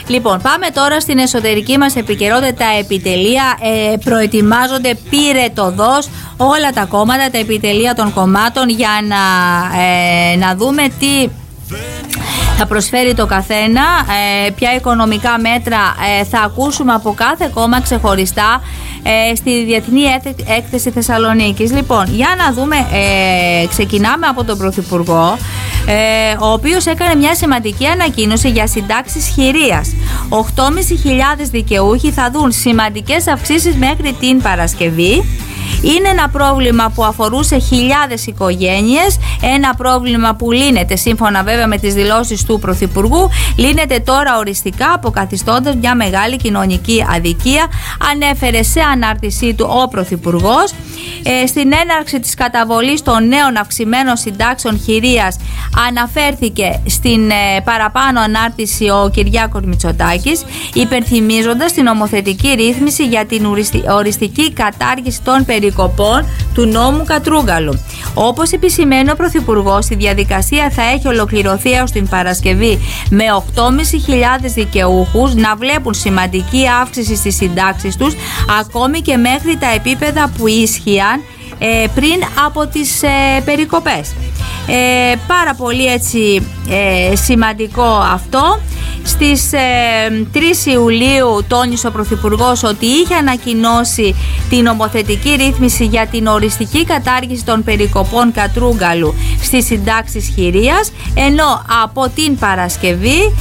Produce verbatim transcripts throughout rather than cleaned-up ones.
Λοιπόν, πάμε τώρα στην εσωτερική μας επικαιρότητα. Τα επιτελεία ε, προετοιμάζονται πυρετωδώς, όλα τα κόμματα, τα επιτελεία των κομμάτων, για να, ε, να δούμε τι θα προσφέρει το καθένα, ε, ποια οικονομικά μέτρα ε, θα ακούσουμε από κάθε κόμμα ξεχωριστά ε, στη Διεθνή Έκθεση Θεσσαλονίκης. Λοιπόν, για να δούμε, ε, ξεκινάμε από τον Πρωθυπουργό, ε, ο οποίος έκανε μια σημαντική ανακοίνωση για συντάξεις χειρίας. οκτώ χιλιάδες πεντακόσιοι δικαιούχοι θα δουν σημαντικές αυξήσεις μέχρι την Παρασκευή. Είναι ένα πρόβλημα που αφορούσε χιλιάδες οικογένειες, ένα πρόβλημα που λύνεται, σύμφωνα βέβαια με τις δηλώσεις του Πρωθυπουργού, λύνεται τώρα οριστικά, αποκαθιστώντας μια μεγάλη κοινωνική αδικία, ανέφερε σε ανάρτησή του ο Πρωθυπουργός. Ε, στην έναρξη της καταβολής των νέων αυξημένων συντάξεων χειρίας αναφέρθηκε στην ε, παραπάνω ανάρτηση ο Κυριάκος Μητσοτάκης, υπενθυμίζοντας την νομοθετική ρύθμιση για την οριστική κατάργηση των περικοπών του νόμου Κατρούγκαλου. Όπως επισημαίνει ο Πρωθυπουργός, η διαδικασία θα έχει ολοκληρωθεί έως την Παρασκευή, με οκτώ χιλιάδες πεντακόσιους δικαιούχους να βλέπουν σημαντική αύξηση στις συντάξεις τους, ακόμη και μέχρι τα επίπεδα που ίσχυαν ε, πριν από τις ε, περικοπές. Ε, πάρα πολύ έτσι ε, σημαντικό αυτό. Στις ε, τρεις Ιουλίου τόνισε ο Πρωθυπουργός ότι είχε ανακοινώσει την νομοθετική ρύθμιση για την οριστική κατάργηση των περικοπών Κατρούγκαλου στις συντάξεις χειρίας, ενώ από την Παρασκευή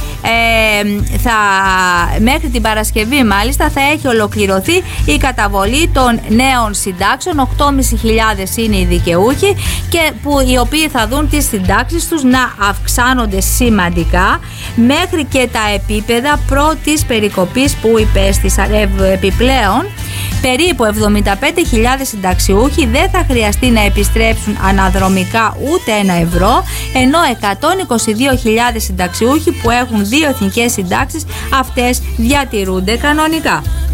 ε, θα, μέχρι την Παρασκευή μάλιστα θα έχει ολοκληρωθεί η καταβολή των νέων συντάξεων. οκτώ χιλιάδες πεντακόσιοι είναι οι δικαιούχοι, και που, οι οποίοι θα δουν τις συντάξεις τους να αυξάνονται σημαντικά μέχρι και τα επίπεδα πρώτης περικοπής που υπέστησαν. Επιπλέον, περίπου εβδομήντα πέντε χιλιάδες συνταξιούχοι δεν θα χρειαστεί να επιστρέψουν αναδρομικά ούτε ένα ευρώ, ενώ εκατόν είκοσι δύο χιλιάδες συνταξιούχοι που έχουν δύο εθνικές συντάξεις, αυτές διατηρούνται κανονικά.